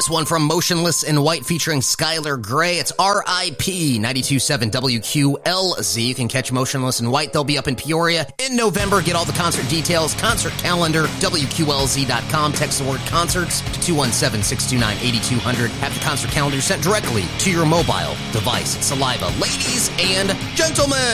This one from Motionless in White featuring Skylar Grey. It's RIP 92.7 WQLZ. You can catch Motionless in White. They'll be up in Peoria in November. Get all the concert details. Concert calendar, WQLZ.com. Text the word concerts to 217-629-8200. Have the concert calendar sent directly to your mobile device. It's Saliva. Ladies and gentlemen,